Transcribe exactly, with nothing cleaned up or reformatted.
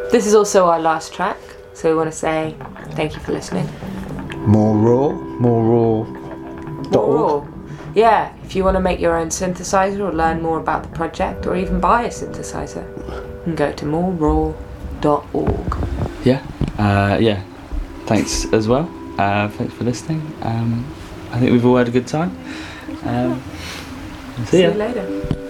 This is also our last track, so we want to say thank you for listening. More raw, more raw. More raw. Yeah, if you want to make your own synthesizer or learn more about the project or even buy a synthesizer, you can go to more raw dot org. Yeah, uh, yeah. Thanks as well. Uh, thanks for listening. Um, I think we've all had a good time. Um, see, See ya. you later.